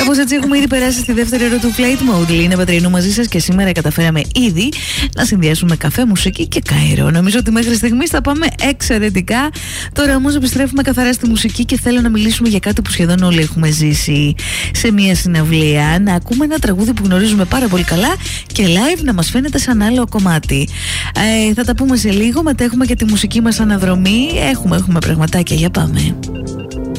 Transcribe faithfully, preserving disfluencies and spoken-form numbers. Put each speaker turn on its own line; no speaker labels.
Κάπως έτσι έχουμε ήδη περάσει στη δεύτερη ώρα του Flight Mode. Λίνα Πατρινού μαζί σας και σήμερα καταφέραμε ήδη να συνδυάσουμε καφέ, μουσική και καέρο. Νομίζω ότι μέχρι στιγμής θα πάμε εξαιρετικά. Τώρα όμως επιστρέφουμε καθαρά στη μουσική και θέλω να μιλήσουμε για κάτι που σχεδόν όλοι έχουμε ζήσει σε μια συναυλία. Να ακούμε ένα τραγούδι που γνωρίζουμε πάρα πολύ καλά και live να μας φαίνεται σαν άλλο κομμάτι. Ε, θα τα πούμε σε λίγο. Μετά έχουμε και τη μουσική μας αναδρομή. Έχουμε, έχουμε πραγματάκια. Για πάμε.